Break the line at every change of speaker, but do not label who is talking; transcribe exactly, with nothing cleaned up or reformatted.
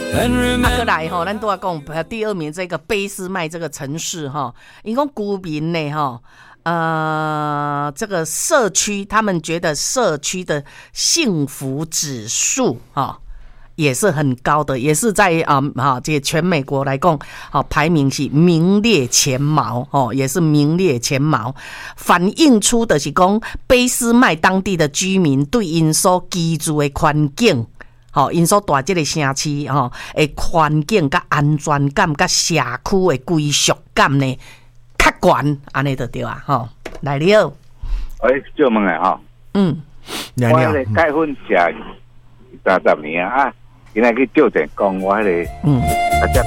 啊，过来吼，咱都要讲第二名这个卑斯麦这个城市哈，因讲居民呢哈，呃，这个社区他们觉得社区的幸福指数哈也是很高的，也是在啊哈这全美国来讲，好排名是名列前茅哦，也是名列前茅，反映出的是讲卑斯麦当地的居民对因所居住的环境。吼，因所住即个城市吼，诶，环境甲安全感甲社区的归属感呢，较悬，安尼就对啊，吼，来了。
喂，借问诶吼，
嗯，
我迄个结婚食三十年啊，今仔去借钱讲我迄个，嗯，啊，只